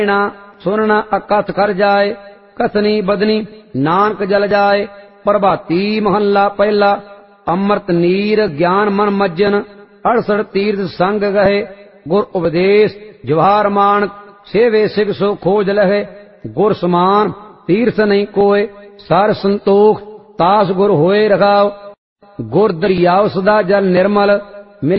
सुनना अकथ कर जाए, कसनी बदनी नानक जल जाए। प्रभाती महला पहला। अमृत नीर ज्ञान मन मज्जन, 68 तीर्थ संग गहे। गुर उपदेश जवाहर मानक, सेवे सिग सो खोज लहे। गुर समान तीर्थ नहीं कोय, सार संतोख तास गुर होए रखाव। गुर दरियाव सदा जल निर्मल,